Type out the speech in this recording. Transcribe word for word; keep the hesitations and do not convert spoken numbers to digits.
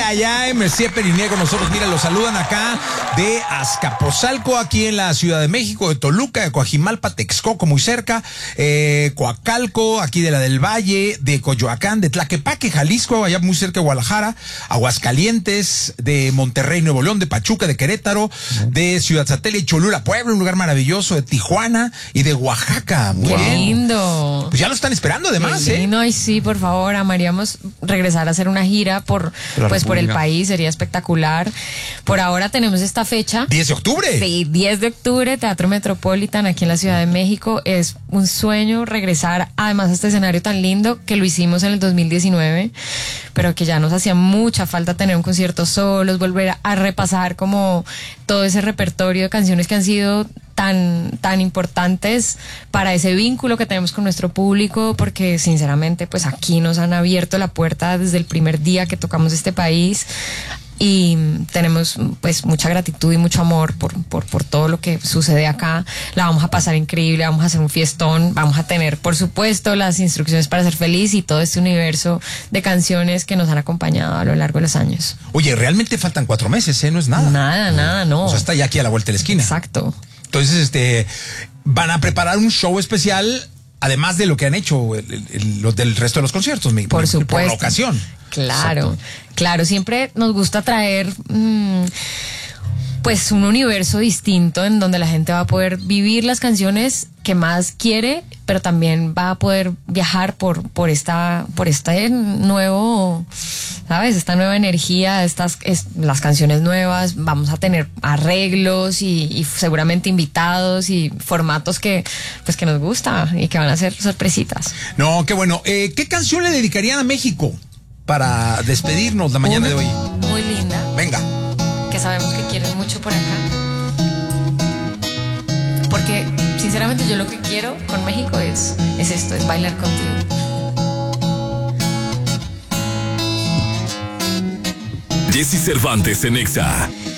ay, ay, Mercé Periné con nosotros. Mira, los saludan acá de Azcapotzalco, aquí en la Ciudad de México, de Toluca, de Coajimalpa, Texcoco, muy cerca, eh, Coacalco, aquí de la del Valle, de Coyoacán, de Tlaquepaque, Jalisco, allá muy cerca de Guadalajara, Aguascalientes, de Monterrey, Nuevo León, de Pachuca, de Querétaro, de Ciudad Satélite, Cholula, Puebla, un lugar maravilloso, de Tijuana y de Oaxaca. Muy Qué bien. lindo. Pues ya lo están esperando además, Qué ¿eh? lindo, y sí, por favor, amaríamos regresar a hacer una gira por, pues, por el país, sería espectacular. Por ahora tenemos esta fecha. diez de octubre. Sí, diez de octubre, Teatro Metropolitan, aquí en la Ciudad de México. Es un sueño regresar, además, a este escenario tan lindo que lo hicimos en el dos mil diecinueve, pero que ya nos hacía mucha falta tener un concierto solos, volver a, a repasar como todo ese repertorio de canciones que han sido tan, tan importantes para ese vínculo que tenemos con nuestro público, porque sinceramente pues aquí nos han abierto la puerta desde el primer día que tocamos este país y tenemos pues mucha gratitud y mucho amor por, por, por todo lo que sucede acá. La vamos a pasar increíble, vamos a hacer un fiestón, vamos a tener por supuesto las instrucciones para ser feliz y todo este universo de canciones que nos han acompañado a lo largo de los años. Oye, realmente faltan cuatro meses, ¿eh? No es nada. Nada, nada, no. O sea, está ya aquí a la vuelta de la esquina. Exacto. Entonces, este, van a preparar un show especial, además de lo que han hecho el, el, el, los del resto de los conciertos, mi, por supuesto. Por la ocasión. Claro, Exacto. Claro, siempre nos gusta traer mmm, pues un universo distinto en donde la gente va a poder vivir las canciones que más quiere, pero también va a poder viajar por, por esta, por este nuevo, ¿sabes? Esta nueva energía, estas, es, las canciones nuevas, vamos a tener arreglos y, y seguramente invitados y formatos que, pues que nos gusta y que van a ser sorpresitas. No, qué bueno. Eh, ¿Qué canción le dedicarían a México para despedirnos la mañana Una de hoy? Muy linda. Venga. Que sabemos que quieren mucho por acá. Porque, sinceramente, yo lo que quiero con México es, es esto, es bailar contigo. Jessy Cervantes en Exa.